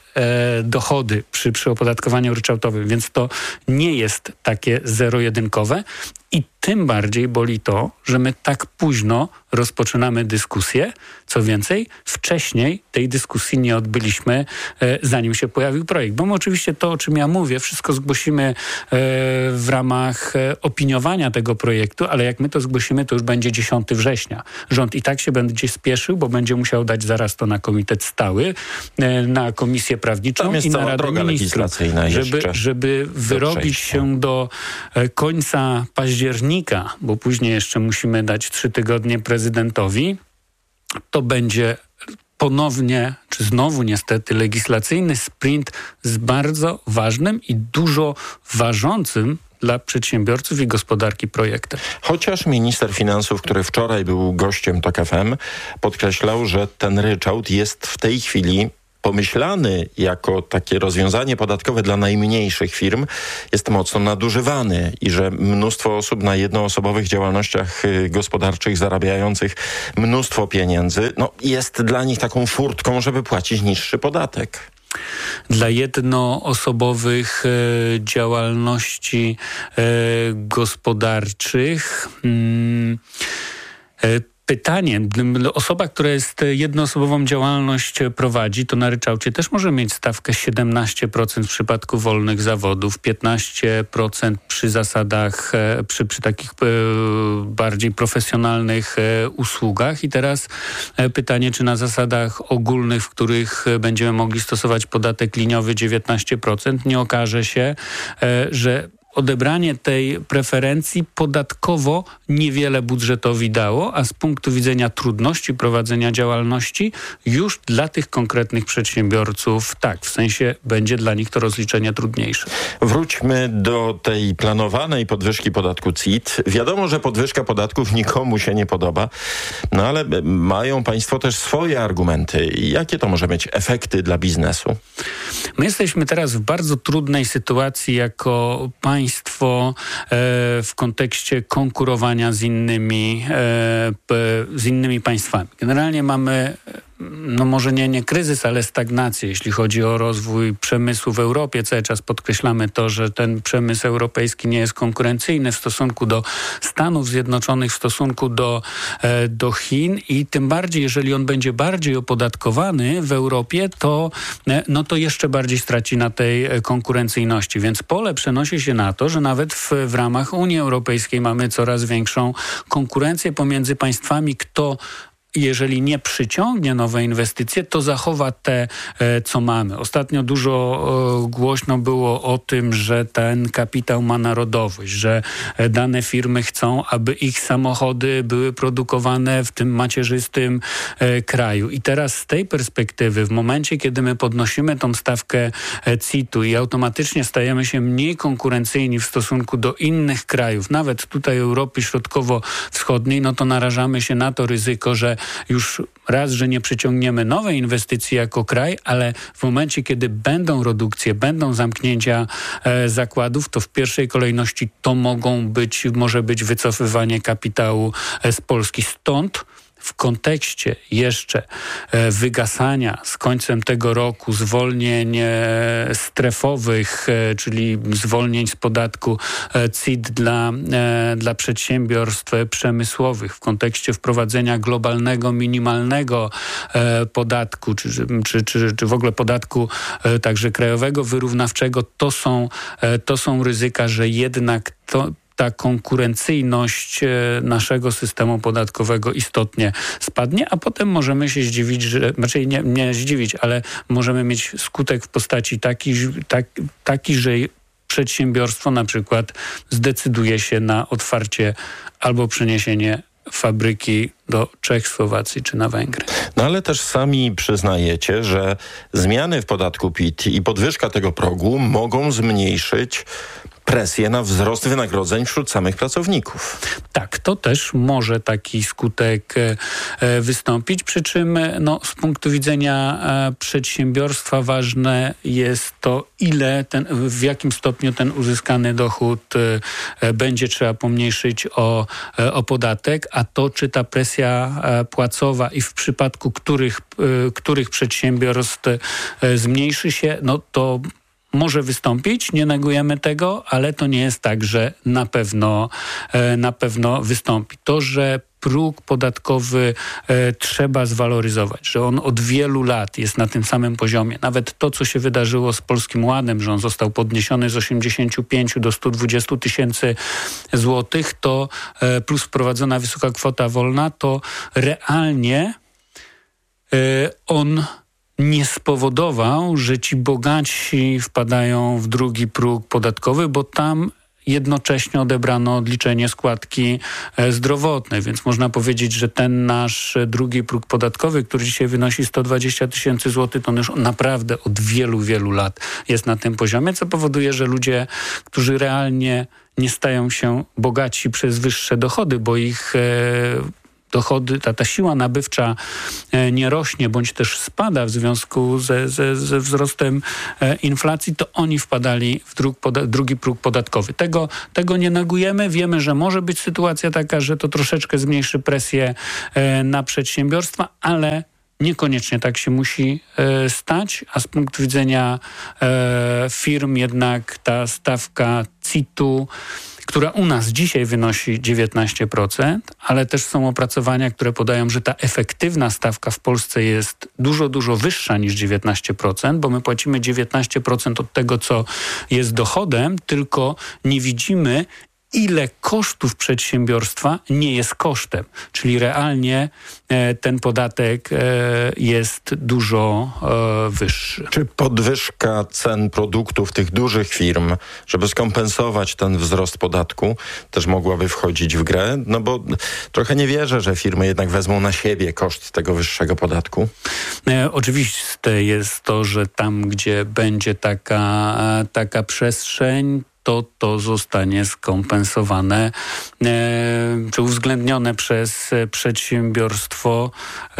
dochody przy opodatkowaniu ryczałtowym, więc to nie jest takie zero-jedynkowe. I tym bardziej boli to, że my tak późno rozpoczynamy dyskusję. Co więcej, wcześniej tej dyskusji nie odbyliśmy, zanim się pojawił projekt. Bo my oczywiście to, o czym ja mówię, wszystko zgłosimy w ramach opiniowania tego projektu, ale jak my to zgłosimy, to już będzie 10 września. Rząd i tak się będzie spieszył, bo będzie musiał dać zaraz to na komitet stały, na komisję prawniczą i na Radę Ministrów, żeby wyrobić się do końca października, bo później jeszcze musimy dać 3 tygodnie prezydentowi, to będzie ponownie, czy znowu niestety, legislacyjny sprint z bardzo ważnym i dużo ważącym dla przedsiębiorców i gospodarki projektem. Chociaż minister finansów, który wczoraj był gościem TOK FM, podkreślał, że ten ryczałt jest w tej chwili pomyślany jako takie rozwiązanie podatkowe dla najmniejszych firm, jest mocno nadużywany i że mnóstwo osób na jednoosobowych działalnościach gospodarczych zarabiających mnóstwo pieniędzy, jest dla nich taką furtką, żeby płacić niższy podatek. Dla jednoosobowych działalności gospodarczych pytanie, osoba, która jednoosobową działalność prowadzi, to na ryczałcie też może mieć stawkę 17% w przypadku wolnych zawodów, 15% przy zasadach, przy takich bardziej profesjonalnych usługach. I teraz pytanie, czy na zasadach ogólnych, w których będziemy mogli stosować podatek liniowy 19%, nie okaże się, że odebranie tej preferencji podatkowo niewiele budżetowi dało, a z punktu widzenia trudności prowadzenia działalności już dla tych konkretnych przedsiębiorców tak, w sensie będzie dla nich to rozliczenie trudniejsze. Wróćmy do tej planowanej podwyżki podatku CIT. Wiadomo, że podwyżka podatków nikomu się nie podoba, ale mają państwo też swoje argumenty. Jakie to może mieć efekty dla biznesu? My jesteśmy teraz w bardzo trudnej sytuacji jako państwo w kontekście konkurowania z innymi państwami. Generalnie mamy może nie kryzys, ale stagnację, jeśli chodzi o rozwój przemysłu w Europie. Cały czas podkreślamy to, że ten przemysł europejski nie jest konkurencyjny w stosunku do Stanów Zjednoczonych, w stosunku do Chin i tym bardziej, jeżeli on będzie bardziej opodatkowany w Europie, to jeszcze bardziej straci na tej konkurencyjności. Więc pole przenosi się na to, że nawet w ramach Unii Europejskiej mamy coraz większą konkurencję pomiędzy państwami, kto jeżeli nie przyciągnie nowe inwestycje, to zachowa te, co mamy. Ostatnio dużo głośno było o tym, że ten kapitał ma narodowość, że dane firmy chcą, aby ich samochody były produkowane w tym macierzystym kraju. I teraz z tej perspektywy, w momencie, kiedy my podnosimy tą stawkę CIT-u i automatycznie stajemy się mniej konkurencyjni w stosunku do innych krajów, nawet tutaj Europy Środkowo-Wschodniej, to narażamy się na to ryzyko, że już raz, że nie przyciągniemy nowej inwestycji jako kraj, ale w momencie, kiedy będą redukcje, będą zamknięcia zakładów, to w pierwszej kolejności to może być wycofywanie kapitału z Polski. Stąd w kontekście jeszcze wygasania z końcem tego roku zwolnień strefowych, czyli zwolnień z podatku CIT dla przedsiębiorstw przemysłowych, w kontekście wprowadzenia globalnego, minimalnego podatku, czy w ogóle podatku także krajowego, wyrównawczego, to są ryzyka, że jednak ta konkurencyjność naszego systemu podatkowego istotnie spadnie, a potem możemy się zdziwić, raczej nie zdziwić, ale możemy mieć skutek w postaci taki, że przedsiębiorstwo na przykład zdecyduje się na otwarcie albo przeniesienie fabryki do Czech, Słowacji czy na Węgry. Ale też sami przyznajecie, że zmiany w podatku PIT i podwyżka tego progu mogą zmniejszyć presję na wzrost wynagrodzeń wśród samych pracowników. Tak, to też może taki skutek wystąpić, przy czym z punktu widzenia przedsiębiorstwa ważne jest to, w jakim stopniu ten uzyskany dochód będzie trzeba pomniejszyć o podatek, a to, czy ta presja płacowa i w przypadku których przedsiębiorstw zmniejszy się, to może wystąpić, nie negujemy tego, ale to nie jest tak, że na pewno wystąpi. To, że próg podatkowy trzeba zwaloryzować, że on od wielu lat jest na tym samym poziomie. Nawet to, co się wydarzyło z Polskim Ładem, że on został podniesiony z 85 do 120 tysięcy złotych, to plus wprowadzona wysoka kwota wolna, to realnie on nie spowodował, że ci bogatsi wpadają w drugi próg podatkowy, bo tam jednocześnie odebrano odliczenie składki zdrowotnej, więc można powiedzieć, że ten nasz drugi próg podatkowy, który dzisiaj wynosi 120 tysięcy złotych, to on już naprawdę od wielu, wielu lat jest na tym poziomie, co powoduje, że ludzie, którzy realnie nie stają się bogaci przez wyższe dochody, bo ich dochody, ta siła nabywcza nie rośnie, bądź też spada w związku ze wzrostem inflacji, to oni wpadali w drugi próg podatkowy. Tego nie negujemy. Wiemy, że może być sytuacja taka, że to troszeczkę zmniejszy presję na przedsiębiorstwa, ale niekoniecznie tak się musi stać, a z punktu widzenia firm jednak ta stawka CIT-u, która u nas dzisiaj wynosi 19%, ale też są opracowania, które podają, że ta efektywna stawka w Polsce jest dużo, dużo wyższa niż 19%, bo my płacimy 19% od tego, co jest dochodem, tylko nie widzimy, ile kosztów przedsiębiorstwa nie jest kosztem. Czyli realnie ten podatek jest dużo wyższy. Czy podwyżka cen produktów tych dużych firm, żeby skompensować ten wzrost podatku, też mogłaby wchodzić w grę? No bo trochę nie wierzę, że firmy jednak wezmą na siebie koszt tego wyższego podatku. Oczywiste jest to, że tam, gdzie będzie taka przestrzeń, to zostanie skompensowane czy uwzględnione przez przedsiębiorstwo,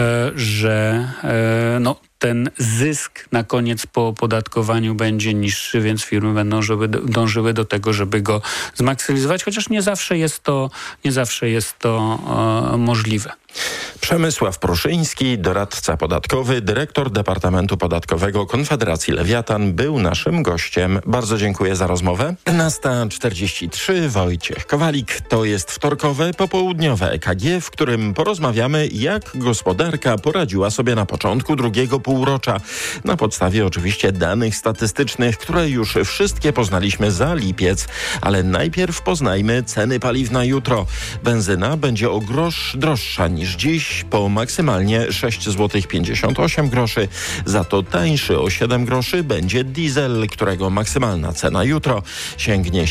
że ten zysk na koniec po opodatkowaniu będzie niższy, więc firmy będą dążyły do tego, żeby go zmaksymalizować, chociaż nie zawsze jest to możliwe. Przemysław Pruszyński, doradca podatkowy, dyrektor Departamentu Podatkowego Konfederacji Lewiatan, był naszym gościem. Bardzo dziękuję za rozmowę. 11:43, Wojciech Kowalik. To jest wtorkowe, popołudniowe EKG, w którym porozmawiamy, jak gospodarka poradziła sobie na początku drugiego półrocza. Na podstawie oczywiście danych statystycznych, które już wszystkie poznaliśmy za lipiec. Ale najpierw poznajmy ceny paliw na jutro. Benzyna będzie o grosz droższa niż dziś, po maksymalnie 6,58 zł. Za to tańszy o 7 groszy będzie diesel, którego maksymalna cena jutro sięgnie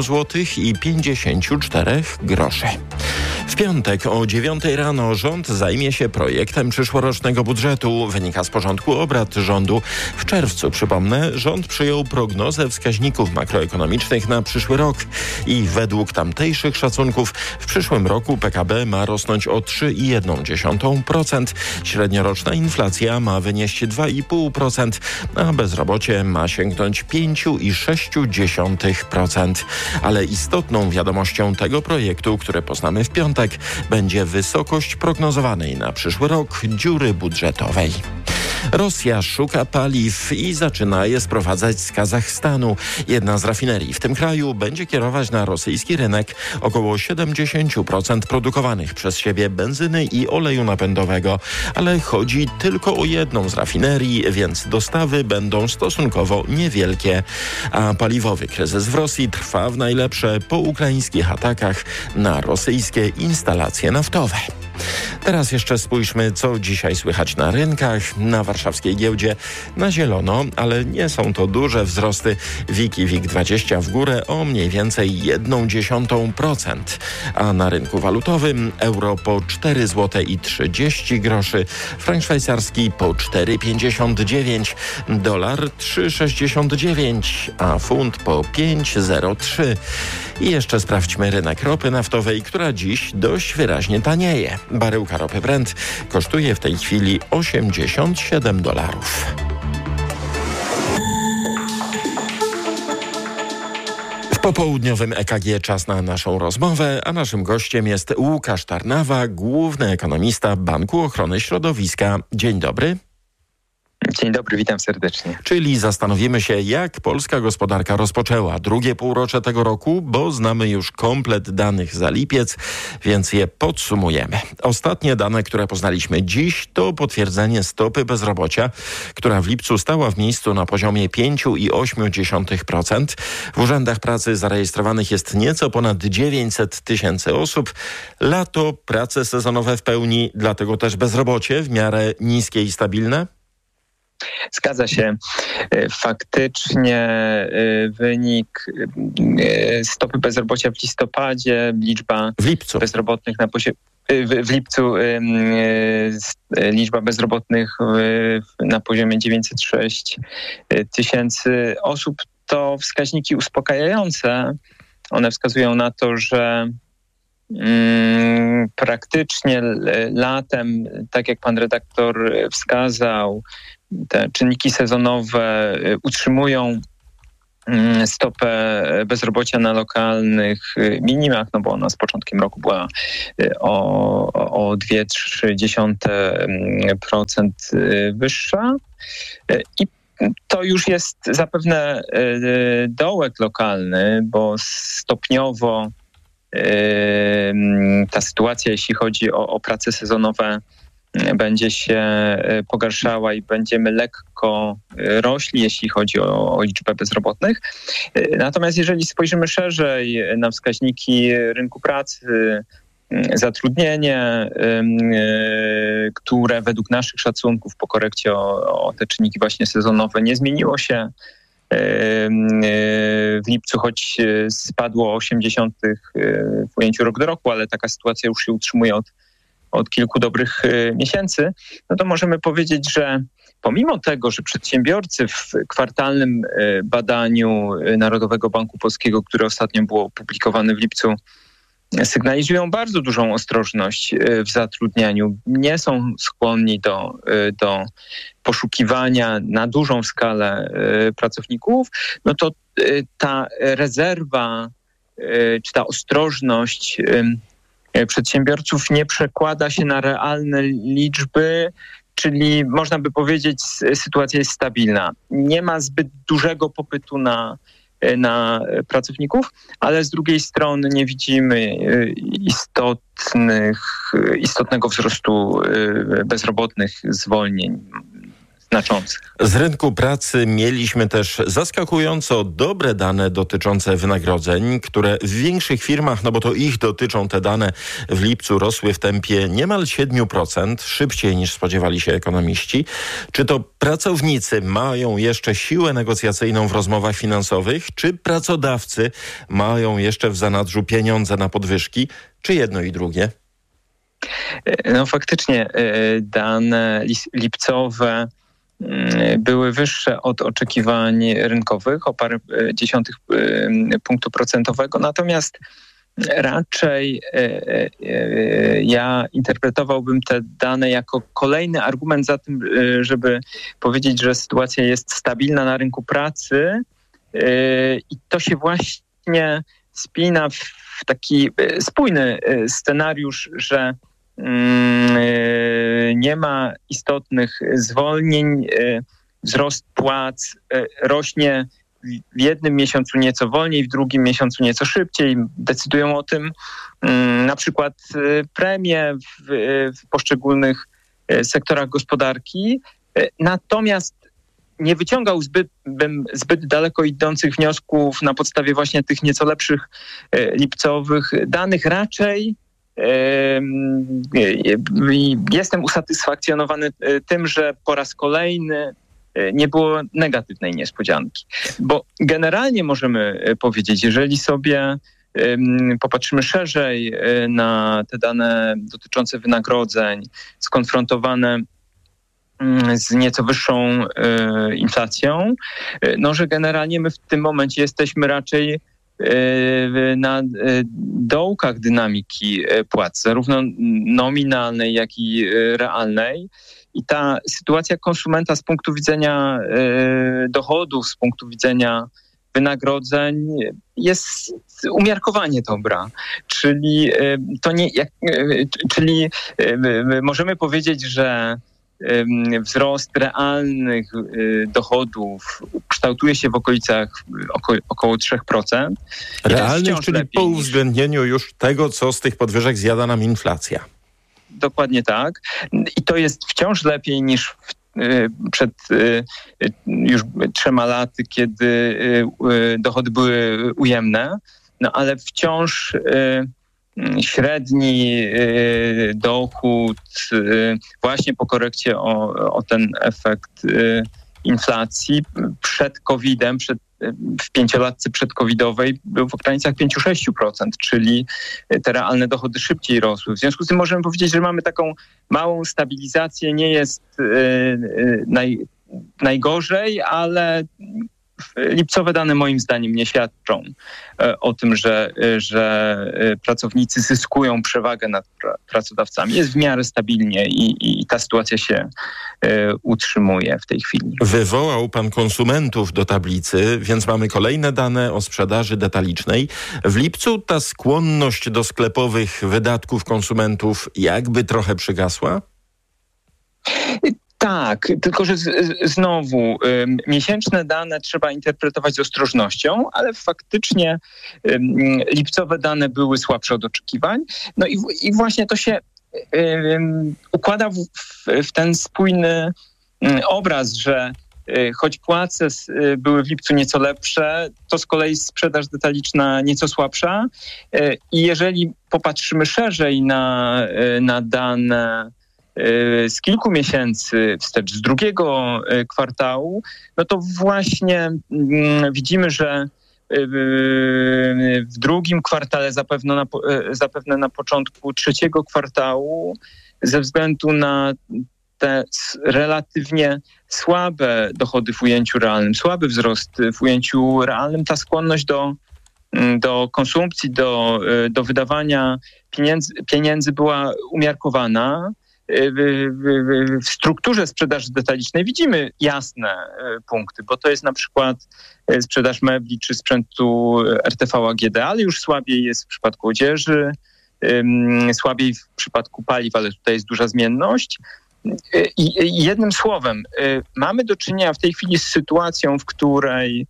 7,54 zł. W piątek o 9 rano rząd zajmie się projektem przyszłorocznego budżetu. Wynika z porządku obrad rządu. W czerwcu, przypomnę, rząd przyjął prognozę wskaźników makroekonomicznych na przyszły rok i według tamtejszych szacunków w przyszłym roku PKB ma rosnąć o 3,1%. Średnioroczna inflacja ma wynieść 2,5%, a bezrobocie ma sięgnąć 5,6%. Ale istotną wiadomością tego projektu, które poznamy w piątek, będzie wysokość prognozowanej na przyszły rok dziury budżetowej. Rosja szuka paliw i zaczyna je sprowadzać z Kazachstanu. Jedna z rafinerii w tym kraju będzie kierować na rosyjski rynek około 70% produkowanych przez siebie benzyny i oleju napędowego. Ale chodzi tylko o jedną z rafinerii, więc dostawy będą stosunkowo niewielkie. A paliwowy kryzys w Rosji trwa w najlepsze po ukraińskich atakach na rosyjskie instalacje naftowe. Teraz jeszcze spójrzmy, co dzisiaj słychać na rynkach. Na warszawskiej giełdzie na zielono, ale nie są to duże wzrosty. WIG i WIG20 w górę o mniej więcej 0,1%. A na rynku walutowym euro po 4,30 zł, frank szwajcarski po 4,59, dolar 3,69, a funt po 5,03. I jeszcze sprawdźmy rynek ropy naftowej, która dziś dość wyraźnie tanieje. Baryłka ropy Brent kosztuje w tej chwili $87. W popołudniowym EKG czas na naszą rozmowę, a naszym gościem jest Łukasz Tarnawa, główny ekonomista Banku Ochrony Środowiska. Dzień dobry. Dzień dobry, witam serdecznie. Czyli zastanowimy się, jak polska gospodarka rozpoczęła drugie półrocze tego roku, bo znamy już komplet danych za lipiec, więc je podsumujemy. Ostatnie dane, które poznaliśmy dziś, to potwierdzenie stopy bezrobocia, która w lipcu stała w miejscu na poziomie 5,8%. W urzędach pracy zarejestrowanych jest nieco ponad 900 000 osób. Lato, prace sezonowe w pełni, dlatego też bezrobocie w miarę niskie i stabilne? Zgadza się. Faktycznie wynik stopy bezrobocia w listopadzie, bezrobotnych na poziomie w lipcu liczba bezrobotnych na poziomie 906 000 osób to wskaźniki uspokajające. One wskazują na to, że praktycznie latem, tak jak pan redaktor wskazał, te czynniki sezonowe utrzymują stopę bezrobocia na lokalnych minimach, no bo ona z początkiem roku była o 2,3% wyższa. I to już jest zapewne dołek lokalny, bo stopniowo ta sytuacja, jeśli chodzi o prace sezonowe, będzie się pogarszała i będziemy lekko rośli, jeśli chodzi o liczbę bezrobotnych. Natomiast jeżeli spojrzymy szerzej na wskaźniki rynku pracy, zatrudnienie, które według naszych szacunków po korekcie o te czynniki właśnie sezonowe nie zmieniło się w lipcu, choć spadło 0,8 w ujęciu rok do roku, ale taka sytuacja już się utrzymuje od kilku dobrych miesięcy, no to możemy powiedzieć, że pomimo tego, że przedsiębiorcy w kwartalnym badaniu Narodowego Banku Polskiego, które ostatnio było opublikowane w lipcu, sygnalizują bardzo dużą ostrożność w zatrudnianiu, nie są skłonni do poszukiwania na dużą skalę pracowników, no to ta rezerwa czy ta ostrożność przedsiębiorców nie przekłada się na realne liczby, czyli można by powiedzieć, sytuacja jest stabilna. Nie ma zbyt dużego popytu na pracowników, ale z drugiej strony nie widzimy istotnego wzrostu bezrobotnych, zwolnień znaczących. Z rynku pracy mieliśmy też zaskakująco dobre dane dotyczące wynagrodzeń, które w większych firmach, no bo to ich dotyczą te dane, w lipcu rosły w tempie niemal 7%, szybciej niż spodziewali się ekonomiści. Czy to pracownicy mają jeszcze siłę negocjacyjną w rozmowach finansowych, czy pracodawcy mają jeszcze w zanadrzu pieniądze na podwyżki, czy jedno i drugie? No faktycznie dane lipcowe były wyższe od oczekiwań rynkowych o parę dziesiątych punktu procentowego. Natomiast raczej ja interpretowałbym te dane jako kolejny argument za tym, żeby powiedzieć, że sytuacja jest stabilna na rynku pracy i to się właśnie spina w taki spójny scenariusz, że nie ma istotnych zwolnień, wzrost płac rośnie w jednym miesiącu nieco wolniej, w drugim miesiącu nieco szybciej. Decydują o tym na przykład premie w poszczególnych sektorach gospodarki. Natomiast nie wyciągał zbyt daleko idących wniosków na podstawie właśnie tych nieco lepszych lipcowych danych. Raczej jestem usatysfakcjonowany tym, że po raz kolejny nie było negatywnej niespodzianki. Bo generalnie możemy powiedzieć, jeżeli sobie popatrzymy szerzej na te dane dotyczące wynagrodzeń, skonfrontowane z nieco wyższą inflacją, no że generalnie my w tym momencie jesteśmy raczej na dołkach dynamiki płac, zarówno nominalnej, jak i realnej. I ta sytuacja konsumenta z punktu widzenia dochodów, z punktu widzenia wynagrodzeń jest umiarkowanie dobra. Czyli możemy powiedzieć, że wzrost realnych dochodów kształtuje się w okolicach około 3%. Realnych, czyli po uwzględnieniu już tego, co z tych podwyżek zjada nam inflacja. Dokładnie tak. I to jest wciąż lepiej niż przed już 3 laty, kiedy dochody były ujemne, no ale wciąż średni dochód właśnie po korekcie o ten efekt inflacji przed COVID-em, w 5-latce przedcovidowej był w granicach 5-6%, czyli te realne dochody szybciej rosły. W związku z tym możemy powiedzieć, że mamy taką małą stabilizację, nie jest najgorzej, ale lipcowe dane moim zdaniem nie świadczą o tym, że pracownicy zyskują przewagę nad pracodawcami. Jest w miarę stabilnie i ta sytuacja się utrzymuje w tej chwili. Wywołał pan konsumentów do tablicy, więc mamy kolejne dane o sprzedaży detalicznej. W lipcu ta skłonność do sklepowych wydatków konsumentów jakby trochę przygasła? Tak, tylko że znowu miesięczne dane trzeba interpretować z ostrożnością, ale faktycznie lipcowe dane były słabsze od oczekiwań. No i właśnie to się układa w ten spójny obraz, że choć płace były w lipcu nieco lepsze, to z kolei sprzedaż detaliczna nieco słabsza. I jeżeli popatrzymy szerzej na dane z kilku miesięcy wstecz, z drugiego kwartału, no to właśnie widzimy, że w drugim kwartale, zapewne na początku trzeciego kwartału, ze względu na te relatywnie słabe dochody w ujęciu realnym, słaby wzrost w ujęciu realnym, ta skłonność do konsumpcji, do wydawania pieniędzy była umiarkowana. W strukturze sprzedaży detalicznej widzimy jasne punkty, bo to jest na przykład sprzedaż mebli czy sprzętu RTV AGD, ale już słabiej jest w przypadku odzieży, słabiej w przypadku paliw, ale tutaj jest duża zmienność. I jednym słowem, mamy do czynienia w tej chwili z sytuacją, w której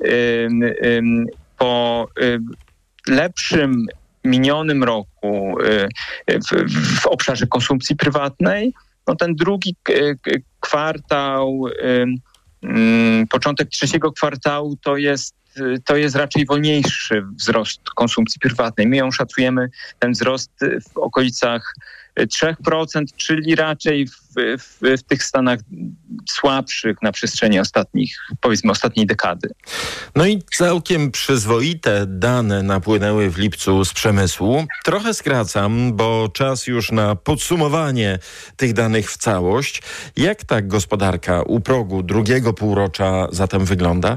po lepszym minionym roku w obszarze konsumpcji prywatnej, no ten drugi kwartał, początek trzeciego kwartału to jest raczej wolniejszy wzrost konsumpcji prywatnej. My ją szacujemy, ten wzrost w okolicach 3%, czyli raczej w tych stanach słabszych na przestrzeni ostatniej dekady. No i całkiem przyzwoite dane napłynęły w lipcu z przemysłu. Trochę skracam, bo czas już na podsumowanie tych danych w całość. Jak ta gospodarka u progu drugiego półrocza zatem wygląda?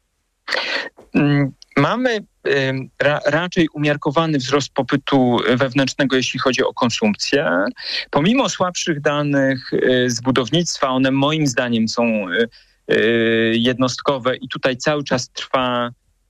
Mamy raczej umiarkowany wzrost popytu wewnętrznego, jeśli chodzi o konsumpcję. Pomimo słabszych danych z budownictwa, one moim zdaniem są jednostkowe i tutaj cały czas trwa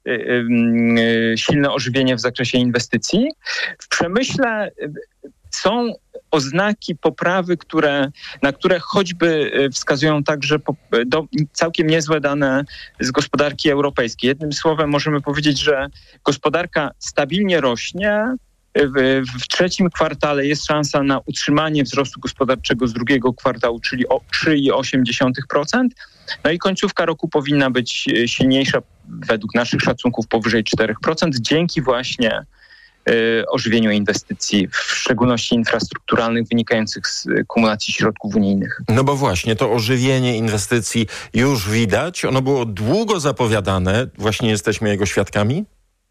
silne ożywienie w zakresie inwestycji. W przemyśle są oznaki poprawy, na które choćby wskazują także całkiem niezłe dane z gospodarki europejskiej. Jednym słowem możemy powiedzieć, że gospodarka stabilnie rośnie. W trzecim kwartale jest szansa na utrzymanie wzrostu gospodarczego z drugiego kwartału, czyli o 3,8%. No i końcówka roku powinna być silniejsza według naszych szacunków powyżej 4%, dzięki właśnie ożywieniu inwestycji, w szczególności infrastrukturalnych wynikających z kumulacji środków unijnych. No bo właśnie, to ożywienie inwestycji już widać. Ono było długo zapowiadane. Właśnie jesteśmy jego świadkami?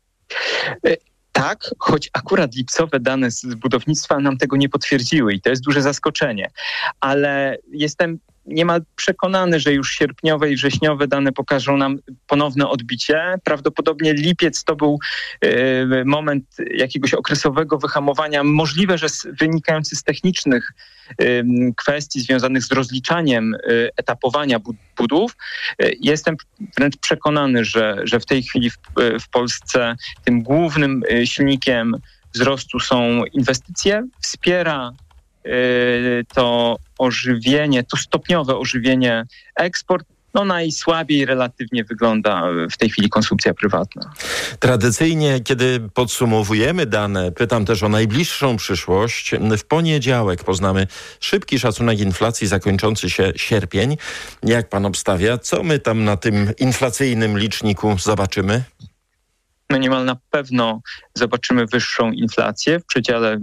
Tak, choć akurat lipcowe dane z budownictwa nam tego nie potwierdziły i to jest duże zaskoczenie. Ale jestem niemal przekonany, że już sierpniowe i wrześniowe dane pokażą nam ponowne odbicie. Prawdopodobnie lipiec to był moment jakiegoś okresowego wyhamowania, możliwe, że wynikający z technicznych kwestii związanych z rozliczaniem etapowania budów. Jestem wręcz przekonany, że w tej chwili w Polsce tym głównym silnikiem wzrostu są inwestycje. Wspiera to ożywienie, to stopniowe ożywienie eksport. No najsłabiej relatywnie wygląda w tej chwili konsumpcja prywatna. Tradycyjnie, kiedy podsumowujemy dane, pytam też o najbliższą przyszłość. W poniedziałek poznamy szybki szacunek inflacji zakończący się sierpień. Jak pan obstawia, co my tam na tym inflacyjnym liczniku zobaczymy? No niemal na pewno zobaczymy wyższą inflację w przedziale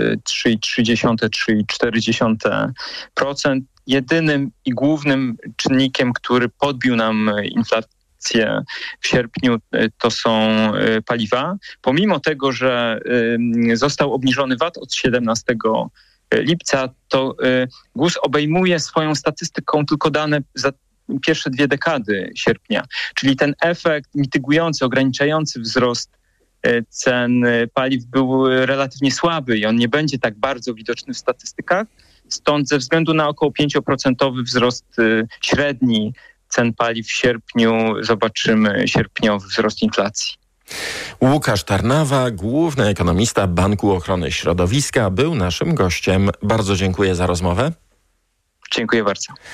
3,3–3,4%. Jedynym i głównym czynnikiem, który podbił nam inflację w sierpniu, to są paliwa. Pomimo tego, że został obniżony VAT od 17 lipca, to GUS obejmuje swoją statystyką tylko dane za pierwsze 2 dekady sierpnia. Czyli ten efekt mitygujący, ograniczający wzrost cen paliw był relatywnie słaby i on nie będzie tak bardzo widoczny w statystykach. Stąd ze względu na około 5% wzrost średni cen paliw w sierpniu zobaczymy sierpniowy wzrost inflacji. Łukasz Tarnawa, główny ekonomista Banku Ochrony Środowiska, był naszym gościem. Bardzo dziękuję za rozmowę. Dziękuję bardzo.